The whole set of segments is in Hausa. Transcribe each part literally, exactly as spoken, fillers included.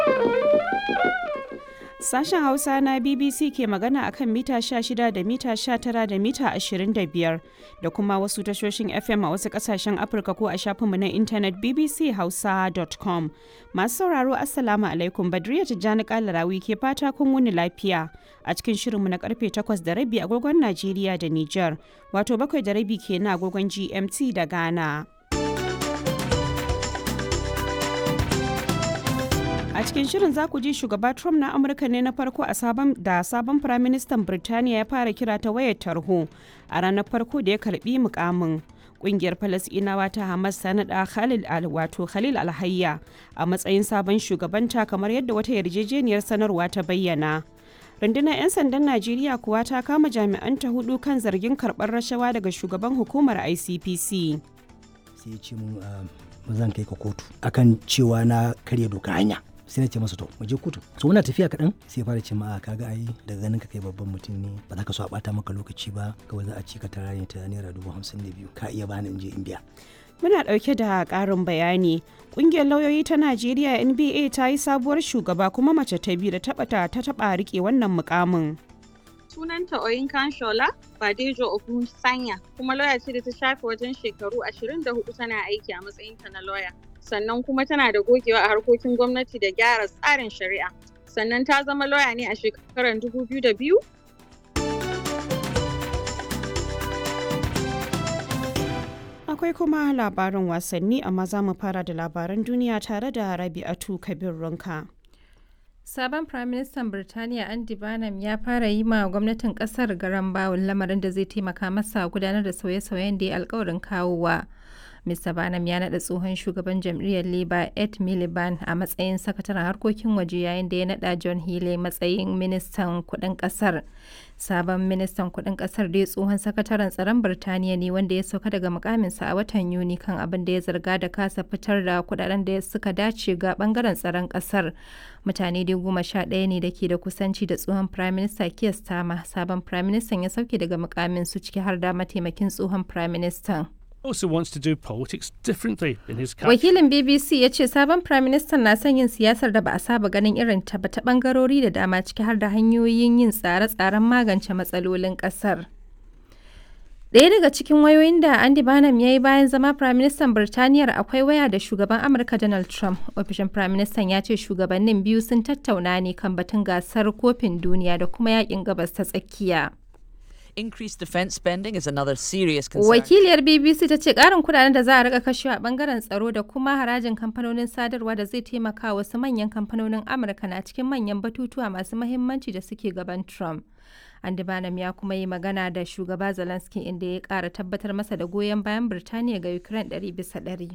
Sashen Hausa na B B C ke magana akan mita sha shida da mita sha tara da mita ashirin da biyar da kuma wasu tashoshin F M a wasu kasashen Afirka ko a shafinmu na intanet b b c hausa dot com. Masu sauraro Assalamu alaikum, Badriya Tijjani Kalarawi ke fata kun wuni lafiya a cikin shirinmu na karfe takwas da rabi agogon Najeriya da Nijar, wato bakwai da rabi kenan agogon G M T da Ghana. A cikin shirin za ku ji shugaba Trump na Amurka ne na farko a sabon da sabon firaministan Birtaniya ya fara kira ta wayar tarho a ranar farko da ya karbi mukamin. Kungiyar Falasɗinawa ta Hamas ta naɗa Khalil al wato Khalil Alhayya a matsayin sabon shugabanta kamar yadda wata yarjejeniyar sanarwa ta bayyana. Rundunar 'yan sandan Najeriya kuwa ta kama jami'anta hudu kan zargin karɓar rashawa daga shugaban hukumar I C P C. Sai ya ce mun zan kai ka kotu akan cewa na karya doka hanya. Sai na ce masa to mu je kotu. So muna tafiya kaɗan sai ya fara ce ma kaga ai daga ganin ka kai babban mutum ne ba za ka so a bata maka lokaci ba, kawai za a ci ka tara ne ta naira dubu hamsin da biyu ka iya bani in je in biya. Muna ɗauke da ƙarin bayani. Ƙungiyar lauyoyi ta Najeriya N B A ta yi sabuwar shugaba kuma mace ta biyu da taɓa ta taɓa riƙe wannan mukamin. Sunanta Oyinkan Shola Badejo Ogunsanya, kuma lauya ce da ta shafe wajen shekaru ashirin da hudu tana aiki a matsayinta na lauya. Sannan kuma tana da gogewa a harkokin gwamnati da gyara tsarin shari'a. Sannan ta zama lauya ne a shekarar dubu biyu da biyu. Akwai kuma labarin wasanni, amma za mu fara da labaran duniya tare da Rabi'atu Kabir Runka. Sabon Firaministan Birtaniya Andy Burnham ya fara yi ma gwamnatin kasar garan bawul, lamarin da zai taimaka masa gudanar da sauye-sauyen da ya alkawarin kawowa. Mr Burnham ya naɗa tsohon shugaban jam'iyyar Labour Ed Miliband a matsayin sakataren harkokin waje, yayin da ya naɗa John Healey matsayin ministan kuɗin ƙasar. Sabon ministan kuɗin ƙasar dai tsohon sakataren tsaron Birtaniya ne, wanda ya sauka daga mukaminsa a watan Yuni kan abin da ya zarga da kasa fitar da kuɗaɗen da suka dace ga ɓangaren tsaron ƙasar. Mutane dai goma sha ɗaya ne da ke da kusanci da tsohon Prime Minister Keir Starmer. Sabon Prime Minister ya sauke daga mukamin su, ciki har da mataimakin tsohon Prime Minister. Also wants to do politics differently in his country. Wakilin B B C ya ce sabon Prime Minister na son yin siyasar da ba a saba ganin irin ta ba ta bangarori da dama, ciki har da hanyoyin yin tsare-tsaren magance matsalolin kasar. Ɗaya daga cikin wayoyin da Andy Burnham ya yi bayan zama Prime Minister Birtaniyar akwai waya da shugaban Amurka Donald Trump. Ofishin Prime Minister ya ce shugabannin biyu sun tattauna ne kan batun gasar kofin duniya da kuma yakin gabas ta tsakiya. Increased defense spending is another serious concern. Wakiliyar B B C ta ce ƙarin kudaden da za a rika kashewa a bangaren tsaro da kuma harajin kamfanonin sadarwa da zai taimaka wasu manyan kamfanonin Amurka na cikin manyan batutuwa masu mahimmanci da suke gaban Trump. Andy Burnham ya kuma yi magana da shugaba Zelensky, inda ya ƙara tabbatar masa da goyon bayan Birtaniya ga Ukraine ɗari bisa ɗari.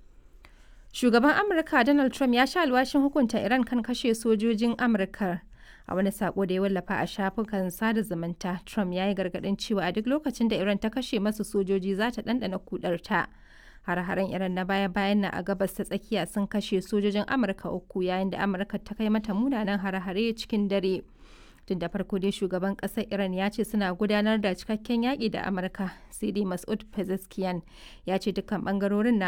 Shugaban Amurka Donald Trump ya sha alwashin hukunta Iran kan kashe sojojin Amurka. A wani sako da ya wallafa a shafukan sada zumunta, Trump ya yi gargaɗin cewa a duk lokacin da Iran ta kashe masu sojoji za ta ɗanɗana kudarta. Hare-haren Iran na baya-bayan na a gabas ta tsakiya sun kashe sojojin Amurka uku, yayin da Amurka ta kai mata munanan hare-hare cikin dare. Tun da farko dai shugaban ƙasar Iran ya ce suna gudanar da cikakken yaƙi da Amurka, sai dai Masoud Pezeshkian ya ce dukkan ɓangarorin na